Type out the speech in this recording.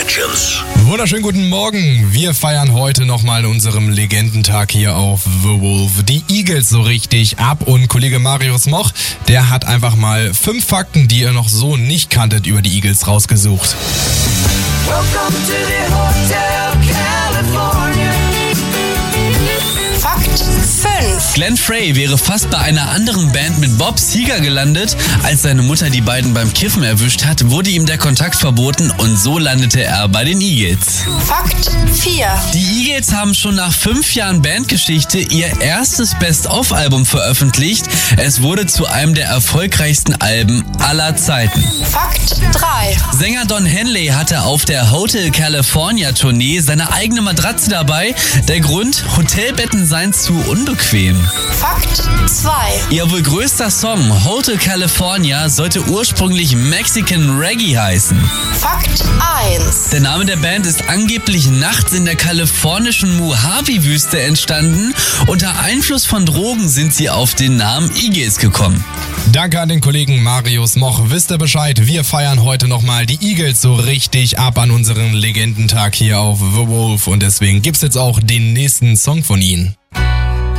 Legends. Wunderschönen guten Morgen. Wir feiern heute nochmal unserem Legendentag hier auf The Wolf. Die Eagles so richtig ab und Kollege Marius Moch, der hat einfach mal 5 Fakten, die ihr noch so nicht kanntet, über die Eagles rausgesucht. Welcome to the Hotel California. Fakt 5. Glenn Frey wäre fast bei einer anderen Band mit Bob Seger gelandet. Als seine Mutter die beiden beim Kiffen erwischt hat, wurde ihm der Kontakt verboten und so landete er bei den Eagles. Fakt 4. Die Eagles haben schon nach 5 Jahren Bandgeschichte ihr erstes Best-of-Album veröffentlicht. Es wurde zu einem der erfolgreichsten Alben aller Zeiten. Fakt 3. Sänger Don Henley hatte auf der Hotel California Tournee seine eigene Matratze dabei. Der Grund: Hotelbetten seien zu unbequem. Fakt 2. Ihr wohl größter Song, Hotel California, sollte ursprünglich Mexican Reggae heißen. Fakt 1. Der Name der Band ist angeblich nachts in der kalifornischen Mojave-Wüste entstanden. Unter Einfluss von Drogen sind sie auf den Namen Eagles gekommen. Danke an den Kollegen Marius Moch. Wisst ihr Bescheid, wir feiern heute nochmal die Eagles so richtig ab an unserem Legendentag hier auf The Wolf und deswegen gibt's jetzt auch den nächsten Song von ihnen.